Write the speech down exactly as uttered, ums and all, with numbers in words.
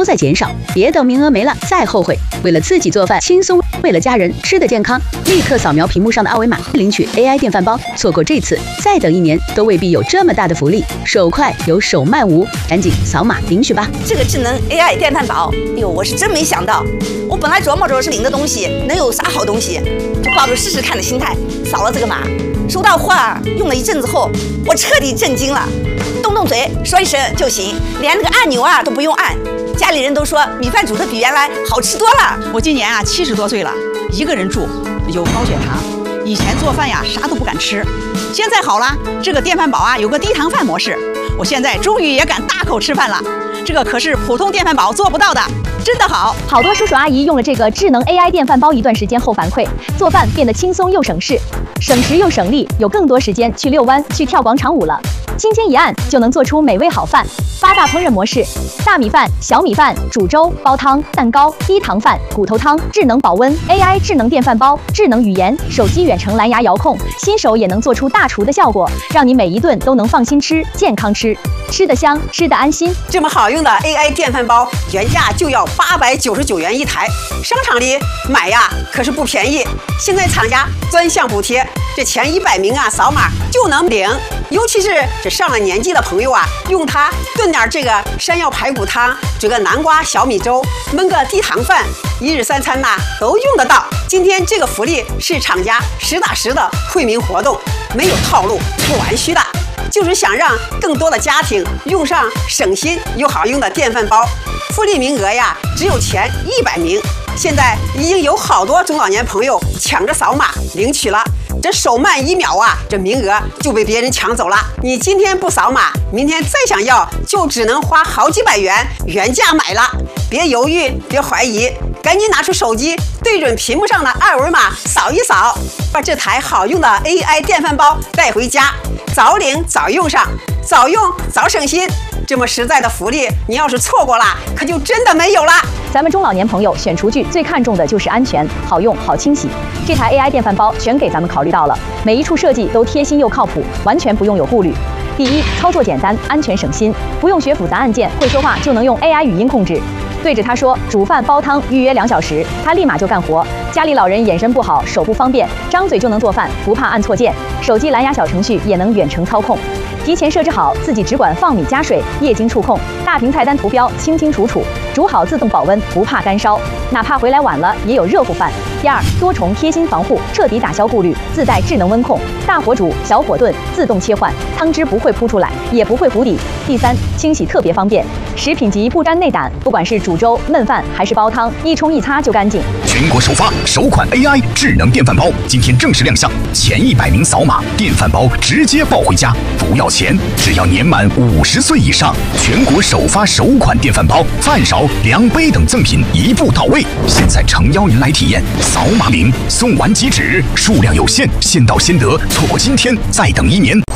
都在减少，别等名额没了再后悔。为了自己做饭轻松，为了家人吃得健康，立刻扫描屏幕上的二维码领取 A I 电饭煲。错过这次，再等一年都未必有这么大的福利。手快有手慢无，赶紧扫码领取吧！ 这个智能 A I 电饭煲，哎呦，我是真没想到。我本来琢磨着是领的东西能有啥好东西，就抱着试试看的心态扫了这个码。收到货用了一阵子后，我彻底震惊了。动动嘴说一声就行，连那个按钮啊都不用按。家里人都说米饭煮的比原来好吃多了。 我今年啊七十多岁了，一个人住，有高血糖，以前做饭呀啥都不敢吃，现在好了，这个电饭煲啊有个低糖饭模式，我现在终于也敢大口吃饭了。这个可是普通电饭煲做不到的，真的好。 好多叔叔阿姨用了这个智能 A I 电饭煲一段时间后反馈，做饭变得轻松又省事，省时又省力，有更多时间去遛弯、去跳广场舞了。轻轻一按就能做出美味好饭。八大烹饪模式：大米饭、小米饭、煮粥、煲汤、蛋糕、低糖饭、骨头汤。智能保温 A I 智能电饭煲，智能语言，手机远程蓝牙遥控，新手也能做出大厨的效果，让你每一顿都能放心吃，健康吃，吃得香，吃得安心。 这么好用的 A I 电饭煲，原价就要八百九十九元一台，商场里买呀可是不便宜。现在厂家专项补贴，这前一百名啊扫码就能领。尤其是这上了年纪的朋友啊，用它炖点这个山药排骨汤，煮个南瓜小米粥，焖个低糖饭，一日三餐呐、啊、都用得到。今天这个福利是厂家实打实的惠民活动，没有套路，不玩虚的，就是想让更多的家庭用上省心又好用的电饭煲。福利名额呀，只有前一百名，现在已经有好多中老年朋友抢着扫码领取了。这手慢一秒啊，这名额就被别人抢走了。你今天不扫码，明天再想要，就只能花好几百元原价买了。别犹豫，别怀疑，赶紧拿出手机，对准屏幕上的二维码扫一扫，把这台好用的 A I 电饭煲带回家，早领早用上，早用早省心。这么实在的福利，你要是错过了，可就真的没有了。 咱们中老年朋友选厨具最看重的就是安全、好用、好清洗。这台 A I 电饭煲全给咱们考虑到了，每一处设计都贴心又靠谱，完全不用有顾虑。第一，操作简单，安全省心，不用学复杂按键，会说话就能用 A I 语音控制。对着他说煮饭煲汤预约两小时，他立马就干活。家里老人眼神不好，手不方便，张嘴就能做饭，不怕按错键。手机蓝牙小程序也能远程操控。提前设置好，自己只管放米加水，液经触控，大屏菜单图标清清楚楚，煮好自动保温，不怕干烧，哪怕回来晚了也有热乎饭。第二，多重贴心防护，彻底打消顾虑，自带智能温控，大火煮、小火炖，自动切换，汤汁不会扑出来，也不会糊底。第三，清洗特别方便，食品级不沾内胆，不管是煮粥、焖饭还是煲汤，一冲一擦就干净。 全国首发首款 A I 智能电饭煲，今天正式亮相，前一百名扫码，电饭煲直接抱回家，不要钱，只要年满五十岁以上。全国首发首款电饭煲，饭勺、量杯等赠品一步到位。现在诚邀您来体验，扫码领，送完即止，数量有限，先到先得，错过今天再等一年。